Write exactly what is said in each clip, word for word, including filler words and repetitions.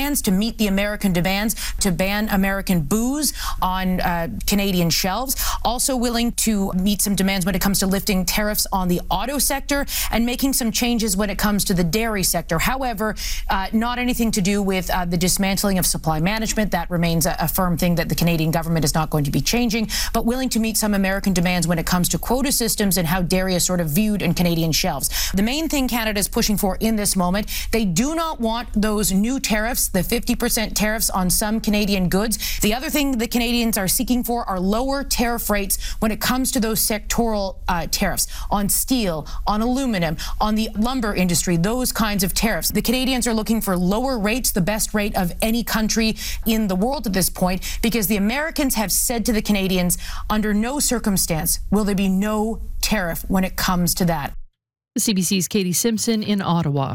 plans to meet the American demands to ban American booze on uh, Canadian shelves. Also willing to meet some demands when it comes to lifting tariffs on the auto sector and making some changes when it comes to the dairy sector. However, uh, not anything to do with uh, the dismantling of supply management. That remains a, a firm thing that the Canadian government is not going to be changing, but willing to meet some American demands when it comes to quota systems and how dairy is sort of viewed in Canadian shelves. The main thing Canada is pushing for in this moment, they do not want those new tariffs, the fifty percent tariffs on some Canadian goods. The other thing the Canadians are seeking for are lower tariff rates when it comes to those sectoral uh, tariffs on steel, on aluminum, on the lumber industry, those kinds of tariffs. The Canadians are looking for lower rates, the best rate of any country in the world at this point, because the Americans have said to the Canadians, under no circumstance will there be no tariff when it comes to that. C B C's Katie Simpson in Ottawa.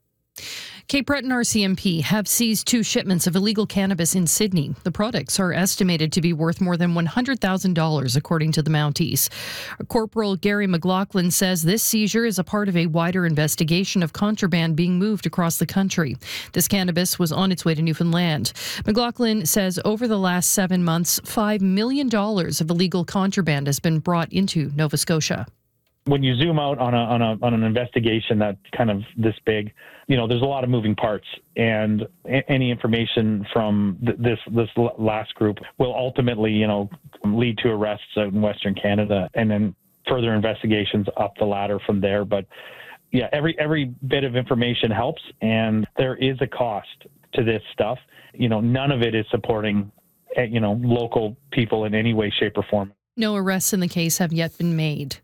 Cape Breton R C M P have seized two shipments of illegal cannabis in Sydney. The products are estimated to be worth more than one hundred thousand dollars, according to the Mounties. Corporal Gary McLaughlin says this seizure is a part of a wider investigation of contraband being moved across the country. This cannabis was on its way to Newfoundland. McLaughlin says over the last seven months, five million dollars of illegal contraband has been brought into Nova Scotia. When you zoom out on a, on a on an investigation that's kind of this big, you know, there's a lot of moving parts, and a- any information from th- this this last group will ultimately, you know, lead to arrests out in Western Canada, and then further investigations up the ladder from there. But yeah, every every bit of information helps, and there is a cost to this stuff. You know, none of it is supporting, you know, local people in any way, shape, or form. No arrests in the case have yet been made.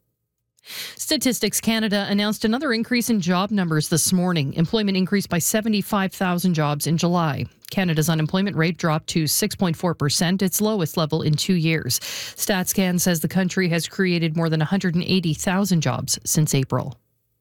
Statistics Canada announced another increase in job numbers this morning. Employment increased by seventy-five thousand jobs in July. Canada's unemployment rate dropped to six point four percent, its lowest level in two years. StatsCan says the country has created more than one hundred eighty thousand jobs since April.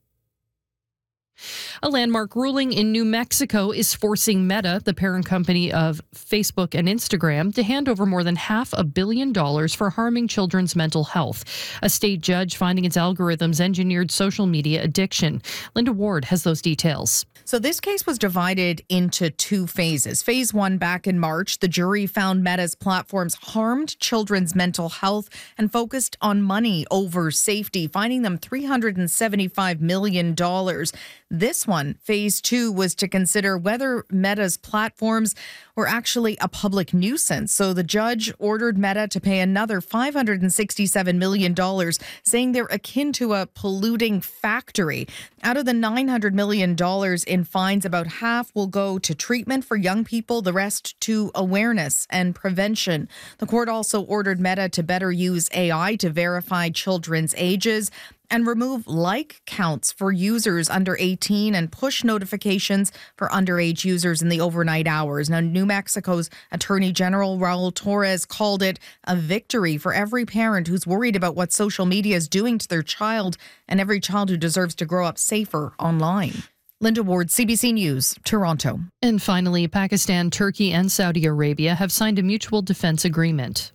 A landmark ruling in New Mexico is forcing Meta, the parent company of Facebook and Instagram, to hand over more than half a billion dollars for harming children's mental health. A state judge finding its algorithms engineered social media addiction. Linda Ward has those details. So this case was divided into two phases. Phase one, back in March, the jury found Meta's platforms harmed children's mental health and focused on money over safety, finding them three hundred seventy-five million dollars. This one, phase two, was to consider whether Meta's platforms were actually a public nuisance. So the judge ordered Meta to pay another five hundred sixty-seven million dollars, saying they're akin to a polluting factory. Out of the nine hundred million dollars in fines, about half will go to treatment for young people, the rest to awareness and prevention. The court also ordered Meta to better use A I to verify children's ages and remove like counts for users under eighteen and push notifications for underage users in the overnight hours. Now, New Mexico's Attorney General Raul Torres called it a victory for every parent who's worried about what social media is doing to their child, and every child who deserves to grow up safer online. Linda Ward, C B C News, Toronto. And finally, Pakistan, Turkey, and Saudi Arabia have signed a mutual defense agreement.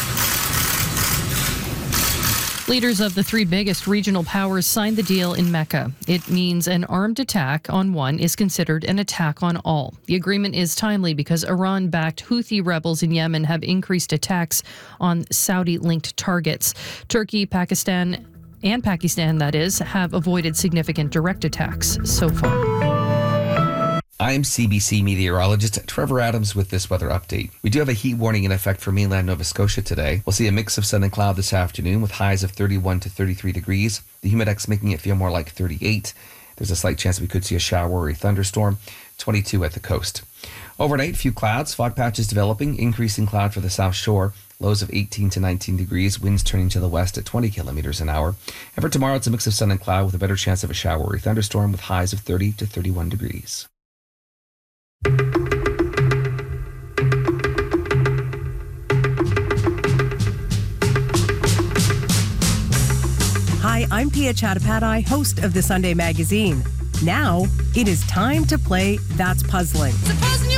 Leaders of the three biggest regional powers signed the deal in Mecca. It means an armed attack on one is considered an attack on all. The agreement is timely because Iran-backed Houthi rebels in Yemen have increased attacks on Saudi-linked targets. Turkey, Pakistan, and Pakistan, that is, have avoided significant direct attacks so far. I'm C B C meteorologist Trevor Adams with this weather update. We do have a heat warning in effect for mainland Nova Scotia today. We'll see a mix of sun and cloud this afternoon with highs of thirty-one to thirty-three degrees. The humidex making it feel more like thirty-eight. There's a slight chance we could see a shower or a thunderstorm. twenty-two at the coast. Overnight, few clouds, fog patches developing, increasing cloud for the south shore. Lows of eighteen to nineteen degrees, winds turning to the west at twenty kilometers an hour. And for tomorrow, it's a mix of sun and cloud with a better chance of a shower or a thunderstorm with highs of thirty to thirty-one degrees. Hi, I'm Pia Chattopadhyay, host of the Sunday Magazine. Now, it is time to play That's Puzzling.